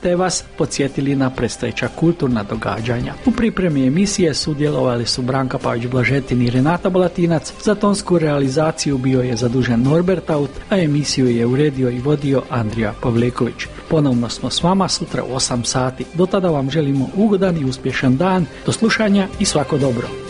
te vas podsjetili na predstojeća kulturna događanja. U pripremi emisije sudjelovali su Branka Pavić-Blažetin i Renata Balatinac, za tonsku realizaciju bio je zadužen Norbert Aut, a emisiju je uredio i vodio Andrija Pavleković. Ponovno smo s vama sutra u 8 sati. Do tada vam želimo ugodan i uspješan dan, do slušanja i svako dobro.